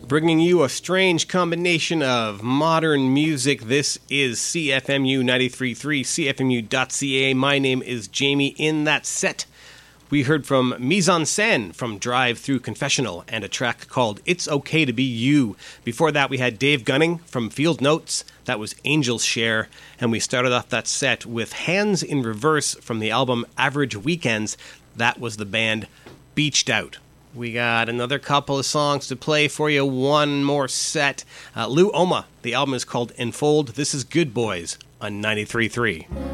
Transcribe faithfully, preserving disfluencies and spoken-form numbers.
Bringing you a strange combination of modern music. This is C F M U ninety-three point three, C F M U dot C A. My name is Jamie. In that set, we heard from Mise en Scène from Drive Through Confessional and a track called It's Okay to Be You. Before that, we had Dave Gunning from Field Notes. That was Angel's Share. And we started off that set with Hands in Reverse from the album Average Weekends. That was the band Beached Out. We got another couple of songs to play for you. One more set. Uh, Lou Oma. The album is called Enfold. This is Good Boys on ninety-three point three.